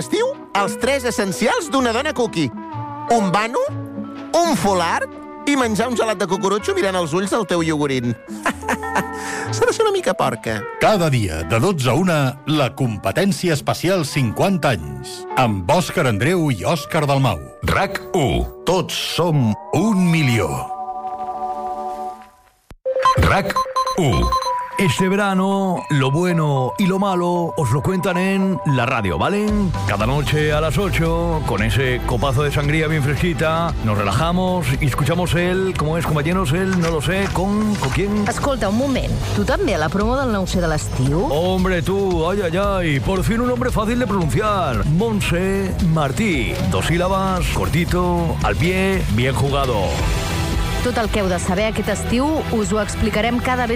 Estiu, els 3 essencials d'una dona cookie. Un bano, un folard i menjar un gelat de cucurutxo mirant els ulls del teu iogurint. S'ha de ser una mica porca. Cada dia, de 12 a 1, la competència especial 50 anys. Amb Òscar Andreu i Òscar Dalmau. RAC1. Tots som 1 milió. RAC1. Este verano, lo bueno y lo malo os lo cuentan en la radio, ¿vale? Cada noche a las 8, con ese copazo de sangría bien fresquita, nos relajamos y escuchamos ¿cómo es, compañeros? No lo sé, ¿con quién? Escolta, un moment. Tu també a la promo del 9C de l'estiu? Hombre, tú, ay, por fin un nombre fácil de pronunciar. Montse Martí. 2 sílabas, cortito, al pie, bien jugado. Tot el que heu de saber aquest estiu us ho explicarem cada